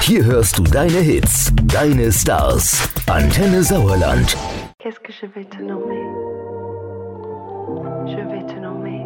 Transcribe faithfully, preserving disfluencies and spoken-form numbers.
Hier hörst du deine Hits, deine Stars. Antenne Sauerland. Qu'est-ce que je vais te nommer? Je vais te nommer